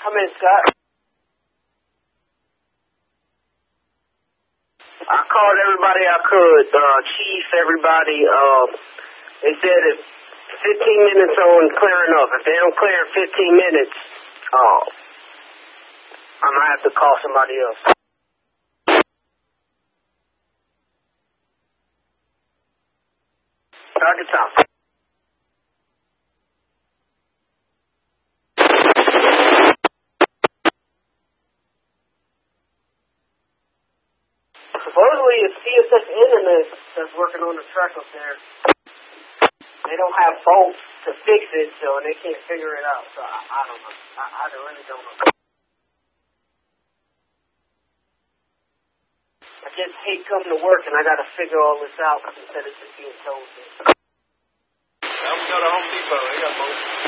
Come in, Scott. I called everybody I could, chief, everybody. They said if 15 minutes on clearing up. If they don't clear in 15 minutes, I'm going to have to call somebody else. Target top. Supposedly it's CSX Internet that's working on the track up there. They don't have bolts to fix it, so they can't figure it out. So I don't know. I really don't know. I just hate coming to work and I got to figure all this out instead of just being told this. Now we go to Home Depot. They got bolts.